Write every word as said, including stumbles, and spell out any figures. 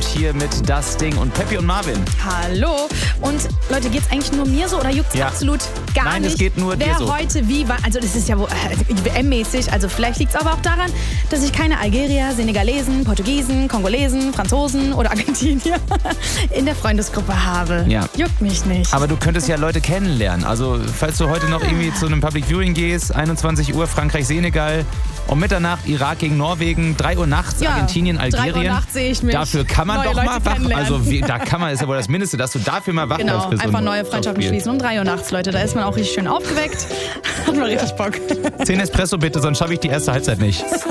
kommt hier mit Das Ding und Peppi und Marvin. Hallo. Und Leute, geht's eigentlich nur mir so oder juckt's Ja. absolut gar Nein, nicht? es geht nur dir wer so. heute wie war, also das ist ja wohl äh, W M-mäßig, also vielleicht liegt's aber auch daran, dass ich keine Algerier, Senegalesen, Portugiesen, Kongolesen, Franzosen oder Argentinier in der Freundesgruppe habe. Ja. Juckt mich nicht. Aber du könntest ja Leute kennenlernen. Also falls du heute noch irgendwie zu einem Public Viewing gehst, einundzwanzig Uhr Frankreich, Senegal, um Mitternacht Irak gegen Norwegen, drei Uhr nachts Ja, Argentinien, drei Uhr Algerien. nachts sehe ich mich. Dafür kann man Neue doch Leute mal wach. kennenlernen. Also wie, da kann man, ist ja wohl das Mindeste, dass du dafür mal wach Genau, bist. einfach und neue Freundschaften aufspielst. schließen. Um drei Uhr nachts, Leute, da ist man auch richtig schön aufgeweckt. Hat man richtig Bock. Zehn Espresso bitte, sonst schaffe ich die erste Halbzeit nicht.